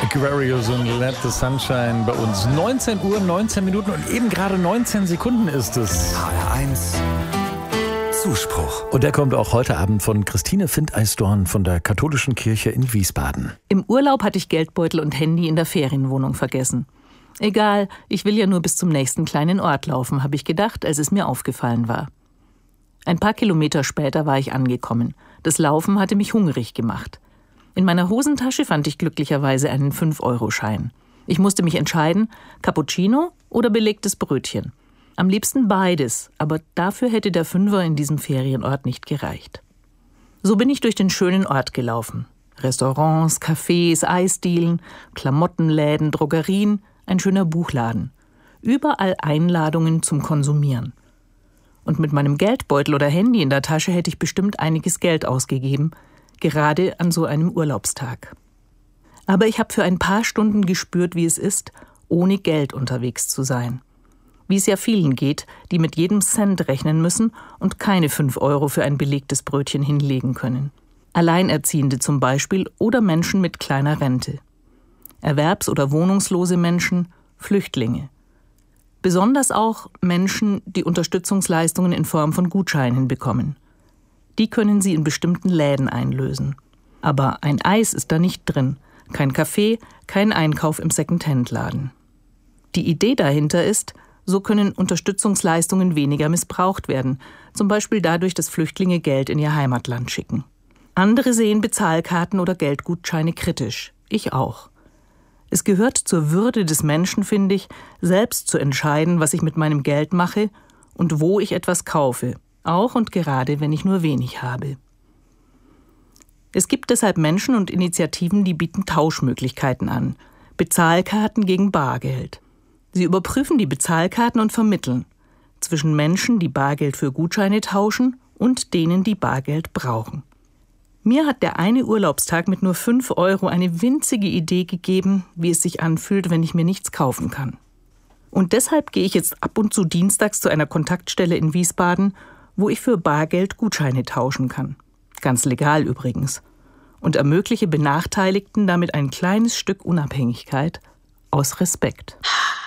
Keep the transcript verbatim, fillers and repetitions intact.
Aquarius und Let the Sunshine bei uns. neunzehn Uhr, neunzehn Minuten und eben gerade neunzehn Sekunden ist es. H R eins Zuspruch. Und der kommt auch heute Abend von Christine Findeisdorn von der Katholischen Kirche in Wiesbaden. Im Urlaub hatte ich Geldbeutel und Handy in der Ferienwohnung vergessen. Egal, ich will ja nur bis zum nächsten kleinen Ort laufen, habe ich gedacht, als es mir aufgefallen war. Ein paar Kilometer später war ich angekommen. Das Laufen hatte mich hungrig gemacht. In meiner Hosentasche fand ich glücklicherweise einen fünf Euro Schein. Ich musste mich entscheiden, Cappuccino oder belegtes Brötchen. Am liebsten beides, aber dafür hätte der Fünfer in diesem Ferienort nicht gereicht. So bin ich durch den schönen Ort gelaufen. Restaurants, Cafés, Eisdielen, Klamottenläden, Drogerien, ein schöner Buchladen. Überall Einladungen zum Konsumieren. Und mit meinem Geldbeutel oder Handy in der Tasche hätte ich bestimmt einiges Geld ausgegeben, gerade an so einem Urlaubstag. Aber ich habe für ein paar Stunden gespürt, wie es ist, ohne Geld unterwegs zu sein. Wie es ja vielen geht, die mit jedem Cent rechnen müssen und keine fünf Euro für ein belegtes Brötchen hinlegen können. Alleinerziehende zum Beispiel oder Menschen mit kleiner Rente. Erwerbs- oder wohnungslose Menschen, Flüchtlinge. Besonders auch Menschen, die Unterstützungsleistungen in Form von Gutscheinen bekommen. Die können sie in bestimmten Läden einlösen. Aber ein Eis ist da nicht drin, kein Kaffee, kein Einkauf im Second-Hand-Laden. Die Idee dahinter ist, so können Unterstützungsleistungen weniger missbraucht werden, zum Beispiel dadurch, dass Flüchtlinge Geld in ihr Heimatland schicken. Andere sehen Bezahlkarten oder Geldgutscheine kritisch. Ich auch. Es gehört zur Würde des Menschen, finde ich, selbst zu entscheiden, was ich mit meinem Geld mache und wo ich etwas kaufe, auch und gerade, wenn ich nur wenig habe. Es gibt deshalb Menschen und Initiativen, die bieten Tauschmöglichkeiten an, Bezahlkarten gegen Bargeld. Sie überprüfen die Bezahlkarten und vermitteln zwischen Menschen, die Bargeld für Gutscheine tauschen und denen, die Bargeld brauchen. Mir hat der eine Urlaubstag mit nur fünf Euro eine winzige Idee gegeben, wie es sich anfühlt, wenn ich mir nichts kaufen kann. Und deshalb gehe ich jetzt ab und zu dienstags zu einer Kontaktstelle in Wiesbaden, wo ich für Bargeld Gutscheine tauschen kann. Ganz legal übrigens. Und ermögliche Benachteiligten damit ein kleines Stück Unabhängigkeit aus Respekt.